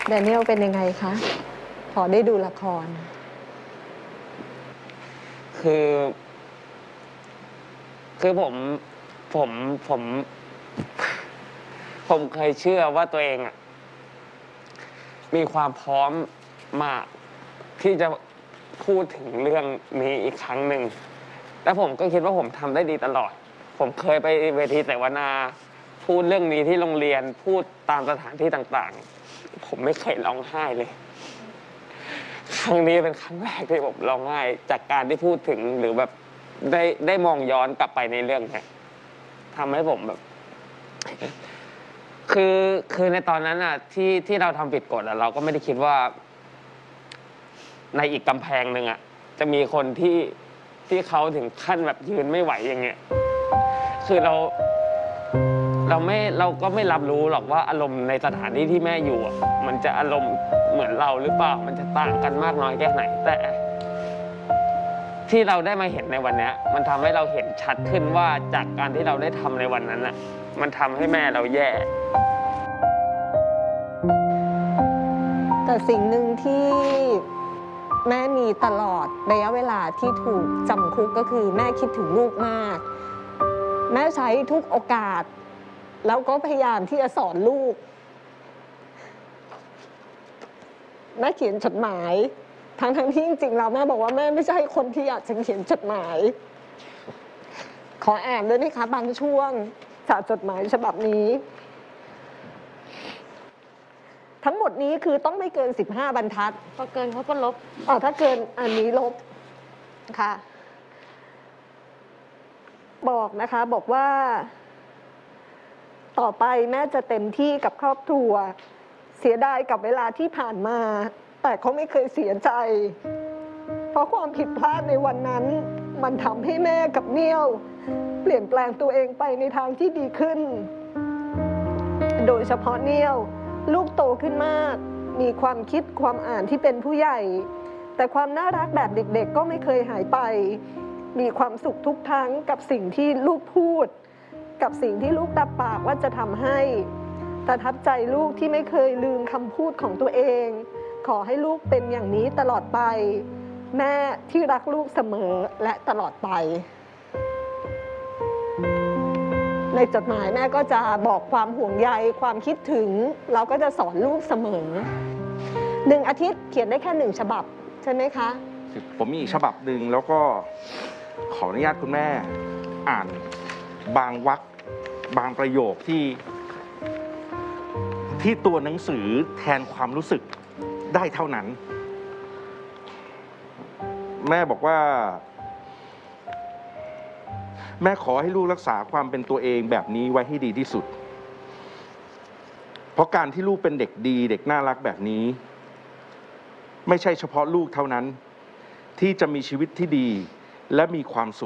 แดเนียลเป็นยังไงคะพอได้ดูละครคือผมเคยเชื่อว่าตัวเองมีความพร้อมมากที่จะพูดถึงเรื่องนี้อีกครั้งหนึ่งและผมก็คิดว่าผมทำได้ดีตลอดผมเคยไปเวทีเสวนาพูดเรื่องนี้ที่โรงเรียนพูดตามสถานที่ต่างๆผมไม่เคยร้องไห้เลยครั้งนี้เป็นครั้งแรกที่ผมร้องไห้จากการที่พูดถึงหรือแบบได้มองย้อนกลับไปในเรื่องนี้ทำให้ผมแบบคือในตอนนั้นที่เราทำผิดกฎเราก็ไม่ได้คิดว่าในอีกกำแพงหนึ่งจะมีคนที่เขาถึงขั้นแบบยืนไม่ไหวอย่างเงี้ยคือเราก็ไม่รับรู้หรอกว่าอารมณ์ในสถานที่ที่แม่อยู่มันจะอารมณ์เหมือนเราหรือเปล่ามันจะต่างกันมากน้อยแค่ไหนแต่ที่เราได้มาเห็นในวันนี้มันทำให้เราเห็นชัดขึ้นว่าจากการที่เราได้ทำในวันนั้นมันทำให้แม่เราแย่แต่สิ่งหนึ่งที่แม่มีตลอดระยะเวลาที่ถูกจำคุกก็คือแม่คิดถึงลูกมากแม่ใช้ทุกโอกาสแล้วก็พยายามที่จะสอนลูกแม่เขียนจดหมายทั้งที่จริงๆแล้วแม่บอกว่าแม่ไม่ใช่คนที่อยากจะเขียนจดหมายขออ่านด้วยนะคะบางช่วงจากจดหมายฉบับนี้ทั้งหมดนี้คือต้องไม่เกิน15 บรรทัดพอเกินเขาก็ลบถ้าเกินอันนี้ลบค่ะบอกนะคะบอกว่าต่อไปแม่จะเต็มที่กับครอบครัวเสียดายกับเวลาที่ผ่านมาแต่เขาไม่เคยเสียใจเพราะความผิดพลาดในวันนั้นมันทำให้แม่กับเมี่ยวเปลี่ยนแปลงตัวเองไปในทางที่ดีขึ้นโดยเฉพาะเมี่ยวลูกโตขึ้นมากมีความคิดความอ่านที่เป็นผู้ใหญ่แต่ความน่ารักแบบเด็กๆก็ไม่เคยหายไปมีความสุขทุกครั้งกับสิ่งที่ลูกพูดกับสิ่งที่ลูกรับปากว่าจะทำให้ประทับใจลูกที่ไม่เคยลืมคำพูดของตัวเองขอให้ลูกเป็นอย่างนี้ตลอดไปแม่ที่รักลูกเสมอและตลอดไปในจดหมายแม่ก็จะบอกความห่วงใยความคิดถึงเราก็จะสอนลูกเสมอ1 อาทิตย์เขียนได้แค่1 ฉบับใช่ไหมคะผมมีอีกฉบับหนึ่งแล้วก็ขออนุญาตคุณแม่อ่านบางวรรคบางประโยคที่ตัวหนังสือแทนความรู้สึกได้เท่านั้นแม่บอกว่าแม่ขอให้ลูกรักษาความเป็นตัวเองแบบนี้ไว้ให้ดีที่สุดเพราะการที่ลูกเป็นเด็กดีเด็กน่ารักแบบนี้ไม่ใช่เฉพาะลูกเท่านั้นที่จะมีชีวิตที่ดีและมีความสุข